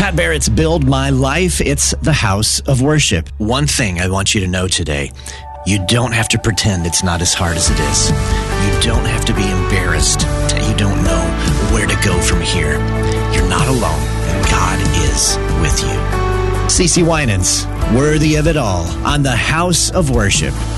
Pat Barrett's Build My Life. It's the house of worship. One thing I want you to know today, you don't have to pretend it's not as hard as it is. You don't have to be embarrassed that you don't know where to go from here. You're not alone, and God is with you. CeCe Winans, Worthy of It All, on the House of Worship.